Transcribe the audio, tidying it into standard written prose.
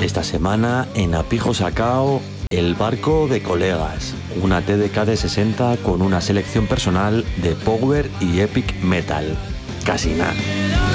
Esta semana en Apijo Sacao, El Barco de Colegas, una TDK de 60 con una selección personal de Power y Epic Metal. Casi nada.